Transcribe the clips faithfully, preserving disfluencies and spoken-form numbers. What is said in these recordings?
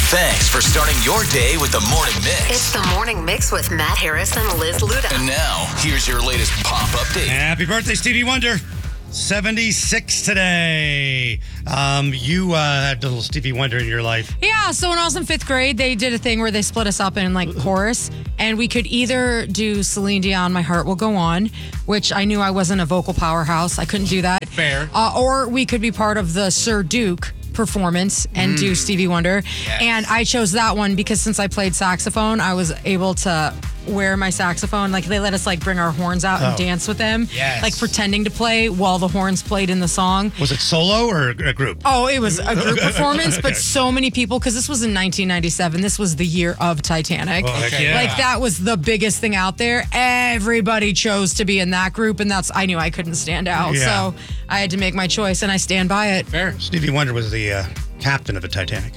Thanks for starting your day with the Morning Mix. It's the Morning Mix with Matt Harris and Liz Luda. And now, here's your latest pop update. Happy birthday, Stevie Wonder. seventy-six today. Um, you uh, had a little Stevie Wonder in your life. Yeah, so when I was in fifth grade, they did a thing where they split us up in like chorus, and we could either do Celine Dion, My Heart Will Go On, which I knew I wasn't a vocal powerhouse. I couldn't do that. Fair. Uh, or we could be part of the Sir Duke performance and Mm. do Stevie Wonder. Yes. And I chose that one because since I played saxophone, I was able to wear my saxophone. Like they let us like bring our horns out and Oh. dance with them. Yes. Like pretending to play while the horns played in the song. Was it solo or a group? Oh, it was a group performance, but Okay. so many people, because this was in nineteen ninety-seven. This was the year of Titanic. Oh, heck yeah. Like, that was the biggest thing out there. Everybody chose to be in that group, and that's, I knew I couldn't stand out. Yeah. So I had to make my choice, and I stand by it. Fair. Stevie Wonder was the uh, captain of the Titanic.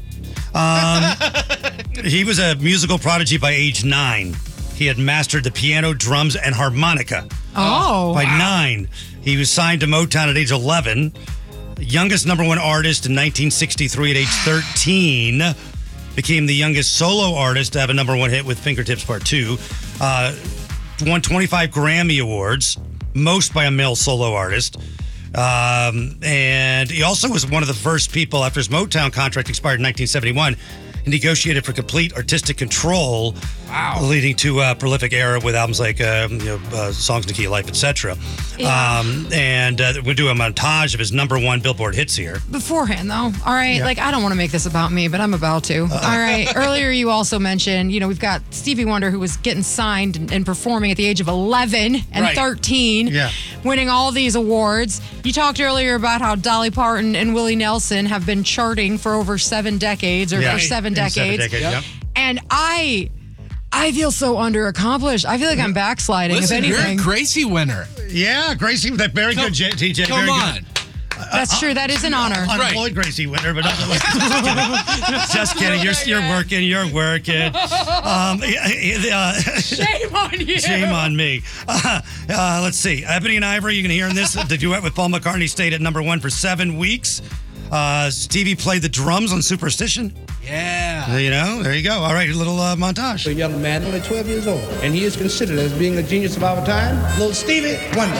Um, he was a musical prodigy by age nine. He had mastered the piano, drums, and harmonica. Oh. By nine, he was signed to Motown at age eleven. Youngest number one artist in nineteen sixty-three at age thirteen. Became the youngest solo artist to have a number one hit with Fingertips Part two. Uh, won twenty-five Grammy Awards, most by a male solo artist. Um, and he also was one of the first people, after his Motown contract expired in nineteen seventy-one, he negotiated for complete artistic control. Wow. Leading to a prolific era with albums like um, you know, uh, Songs in the Key of Life, et cetera. Yeah. Um, and uh, we'll do a montage of his number one Billboard hits here. Beforehand, though, all right, Yeah. like I don't want to make this about me, but I'm about to. All right, earlier you also mentioned, you know, we've got Stevie Wonder who was getting signed and, and performing at the age of eleven and Right. thirteen, Yeah. winning all these awards. You talked earlier about how Dolly Parton and Willie Nelson have been charting for over seven decades or Yeah. for seven In decades. Seven decades, Yep. yep. And I, I feel so underaccomplished. I feel like I'm backsliding. Listen, if you're a anything, Gracie winner. Yeah, Gracie, that very Come- good, J- T J. Come very on. good. that's true. That is an honor. Unemployed Gracie winner, but not just kidding. You're you're working. You're working. Um, uh, Shame on you. Shame on me. Uh, uh, let's see. Ebony and Ivory, you can hear in this. The duet with Paul McCartney stayed at number one for seven weeks. Uh, Stevie played the drums on Superstition. Yeah. You know, there you go. All right, a little uh, montage. A young man, only twelve years old, and he is considered as being a genius of our time. Little Stevie Wonder.